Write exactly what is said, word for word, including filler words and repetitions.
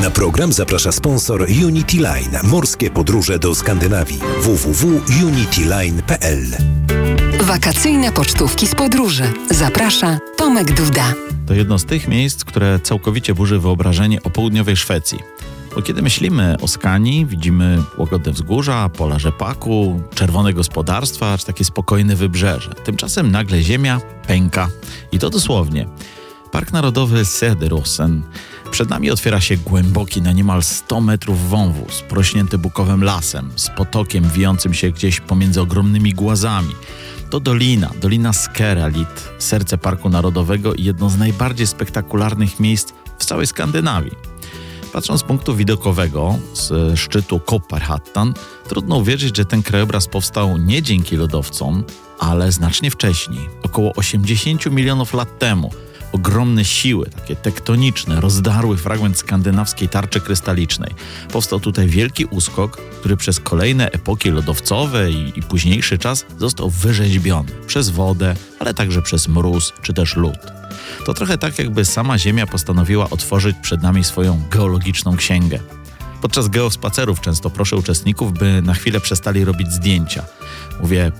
Na program zaprasza sponsor Unity Line. Morskie podróże do Skandynawii. w w w kropka unity line kropka p l. Wakacyjne pocztówki z podróży. Zaprasza Tomek Duda. To jedno z tych miejsc, które całkowicie burzy wyobrażenie o południowej Szwecji. Bo kiedy myślimy o Skanii, widzimy łagodne wzgórza, pola rzepaku, czerwone gospodarstwa, czy takie spokojne wybrzeże. Tymczasem nagle ziemia pęka. I to dosłownie. Park Narodowy Söderåsen. Przed nami otwiera się głęboki, na niemal sto metrów wąwóz, porośnięty bukowym lasem, z potokiem wijącym się gdzieś pomiędzy ogromnymi głazami. To dolina, Dolina Skeralid, serce Parku Narodowego i jedno z najbardziej spektakularnych miejsc w całej Skandynawii. Patrząc z punktu widokowego, z szczytu Kopparhattan, trudno uwierzyć, że ten krajobraz powstał nie dzięki lodowcom, ale znacznie wcześniej, około osiemdziesiąt milionów lat temu. Ogromne siły, takie tektoniczne, rozdarły fragment skandynawskiej tarczy krystalicznej. Powstał tutaj wielki uskok, który przez kolejne epoki lodowcowe i, i późniejszy czas został wyrzeźbiony przez wodę, ale także przez mróz czy też lód. To trochę tak, jakby sama Ziemia postanowiła otworzyć przed nami swoją geologiczną księgę. Podczas geospacerów często proszę uczestników, by na chwilę przestali robić zdjęcia. Mówię,